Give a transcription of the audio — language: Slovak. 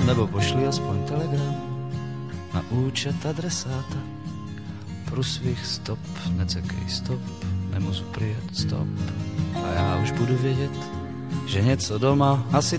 nebo pošli aspoň telegram na účet adresáta. Průsvih stop, necekej stop, nemůžu prijet stop. A já už budu vědět, že něco doma asi